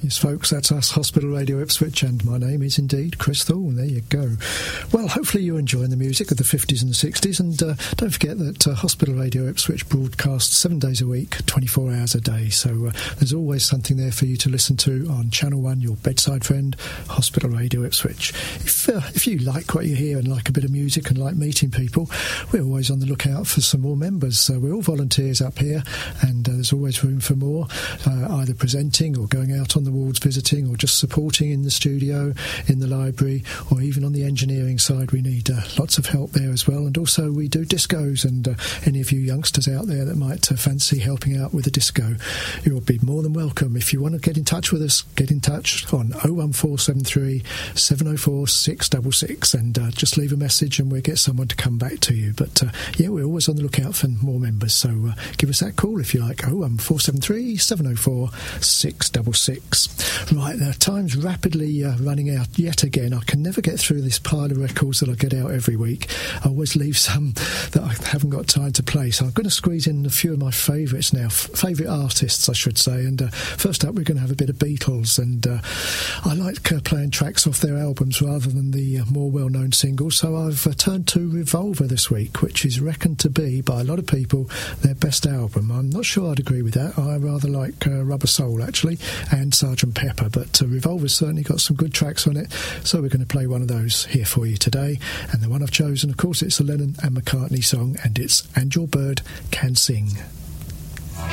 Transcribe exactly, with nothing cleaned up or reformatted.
Yes, folks, that's us, Hospital Radio Ipswich, and my name is indeed Chris Thorne. There you go. Well, hopefully you're enjoying the music of the fifties and the sixties, and uh, don't forget that uh, Hospital Radio Ipswich broadcasts seven days a week, twenty-four hours a day, so uh, there's always something there for you to listen to on Channel one, your bedside friend, Hospital Radio Ipswich. If, uh, if you like what you hear and like a bit of music and like meeting people, we're always on the lookout for some more members. So we're all volunteers up here, and uh, there's always room for more, uh, either presenting or going out on the wards visiting or just supporting in the studio, in the library, or even on the engineering side. We need uh, lots of help there as well. And also we do discos, and uh, any of you youngsters out there that might uh, fancy helping out with a disco, you'll be more than welcome. If you want to get in touch with us, get in touch on oh one four seven three, seven oh four, six six six, and uh, just leave a message and we'll get someone to come back to you. But uh, yeah, we're always on the lookout for more members, so uh, give us that call if you like. oh one four seven three, seven oh four, six six six. Right, now time's rapidly uh, running out yet again. I can never get through this pile of records that I get out every week. I always leave some that I haven't got time to play, so I'm going to squeeze in a few of my favourites now, f- favourite artists I should say. And uh, first up we're going to have a bit of Beatles, and uh, I like uh, playing tracks off their albums rather than the uh, more well-known singles, so I've uh, turned to Revolver this week, which is reckoned to be by a lot of people their best album. I'm not sure I'd agree with that. I rather like uh, Rubber Soul actually, and Sergeant Pepper, but uh, Revolver's certainly got some good tracks on it, so we're going to play one of those here for you today. And the one I've chosen, of course, it's a Lennon and McCartney song, and it's And Your Bird Can Sing.